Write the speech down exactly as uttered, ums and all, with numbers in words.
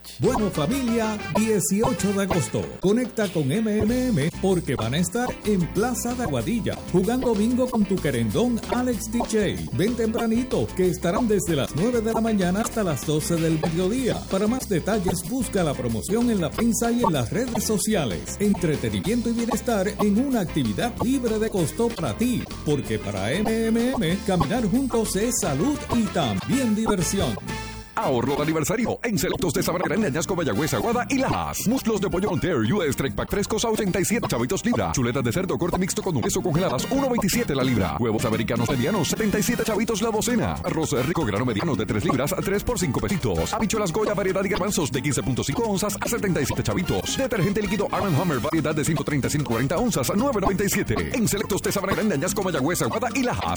Bueno, familia, dieciocho de agosto. Conecta con M M M porque van a estar en Plaza de Aguadilla jugando bingo con tu querendón Alex D J. Ven tempranito que estarán desde las nueve de la mañana hasta las doce del mediodía. Para más detalles busca la promoción en la prensa y en las redes sociales. Entretenimiento y bienestar en una actividad libre de costo para ti, porque para M M M caminar juntos es salud y también diversión. Ahorro de aniversario en selectos de Sabana Grande, Añasco, Mayagüez, Aguada y Lajas. Muslos de pollo Monter U S Strike Pack frescos a ochenta y siete chavitos libra. Chuletas de cerdo corte mixto con hueso congeladas uno veintisiete la libra. Huevos americanos medianos setenta y siete chavitos la docena. Arroz rico grano mediano de tres libras a tres por cinco pesitos. Habichuelas Goya variedad y garbanzos de quince punto cinco onzas a setenta y siete chavitos. Detergente líquido Arm and Hammer variedad de ciento treinta a ciento cuarenta onzas a nueve noventa y siete. En selectos de Sabana Grande, Añasco, Mayagüez, Aguada y Lajas.